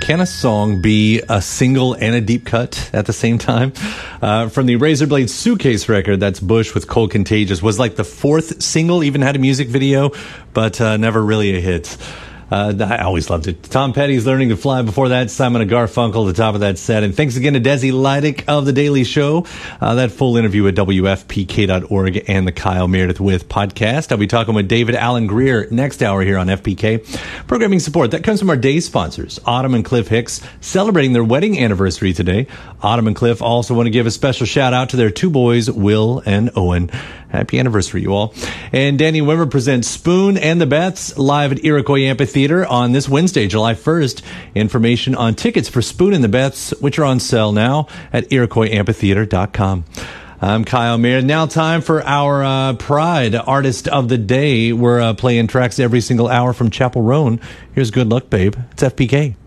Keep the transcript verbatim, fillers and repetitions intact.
can a song be a single and a deep cut at the same time? Uh, from the Razorblade Suitcase record, that's Bush with Cold Contagious, was like the fourth single, even had a music video, but uh, never really a hit. Uh, I always loved it. Tom Petty's Learning to Fly before that. Simon and Garfunkel at the top of that set. And thanks again to Desi Leidick of The Daily Show. Uh, that full interview at W F P K dot org and the Kyle Meredith With podcast. I'll be talking with David Alan Greer next hour here on F P K. Programming support, that comes from our day sponsors, Autumn and Cliff Hicks, celebrating their wedding anniversary today. Autumn and Cliff also want to give a special shout out to their two boys, Will and Owen. Happy anniversary, you all. And Danny Wimmer presents Spoon and the Beths live at Iroquois Amphitheater on this Wednesday, July first. Information on tickets for Spoon and the Beths, which are on sale now at Iroquois Amphitheater dot com. I'm Kyle Meredith. Now time for our uh, Pride Artist of the Day. We're uh, playing tracks every single hour from Chapel Roan. Here's Good Luck, Babe. It's F P K.